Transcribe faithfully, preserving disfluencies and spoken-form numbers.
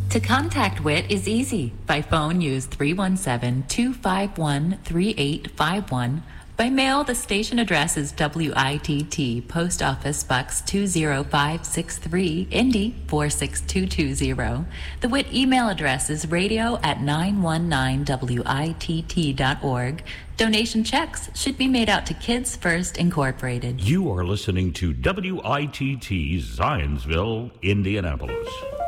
To contact W I T is easy. By phone, use three one seven, two five one, three eight five one. By mail, the station address is W I T T, Post Office Box two zero five six three, Indy four six two two zero. The W I T email address is radio at nine one nine W I T T dot org. Donation checks should be made out to Kids First Incorporated. You are listening to W I T T Zionsville, Indianapolis.